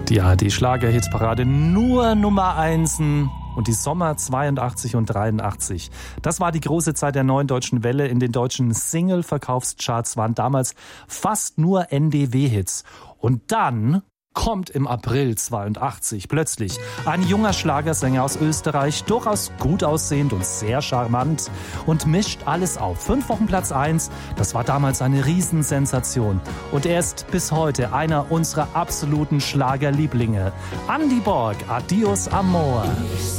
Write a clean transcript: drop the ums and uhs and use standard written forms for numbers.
Die ARD-Schlager-Hitparade nur Nummer 1 und die Sommer 82 und 83. Das war die große Zeit der neuen deutschen Welle. In den deutschen Single-Verkaufscharts waren damals fast nur NDW-Hits. Und dann kommt im April 82 plötzlich ein junger Schlagersänger aus Österreich, durchaus gut aussehend und sehr charmant und mischt alles auf. 5 Wochen Platz 1, das war damals eine Riesensensation. Und er ist bis heute einer unserer absoluten Schlagerlieblinge. Andy Borg, Adios Amor.